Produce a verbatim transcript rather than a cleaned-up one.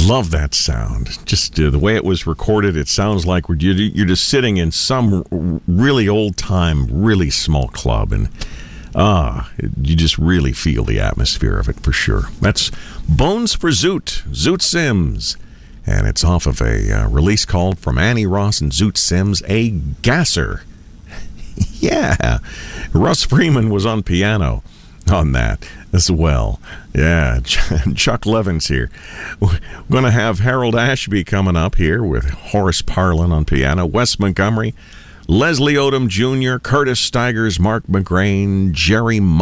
Love that sound. Just uh, the way it was recorded, it sounds like we're, you're, you're just sitting in some really old-time, really small club, and ah, you just really feel the atmosphere of it for sure. That's Bones for Zoot, Zoot Sims. And it's off of a uh, release called From Annie Ross and Zoot Sims, A Gasser. Yeah. Russ Freeman was on piano on that as well. Yeah, Chuck Levin's here. We're going to have Harold Ashby coming up here with Horace Parlin on piano, Wes Montgomery, Leslie Odom Junior, Curtis Stigers, Mark McGrain, Jerry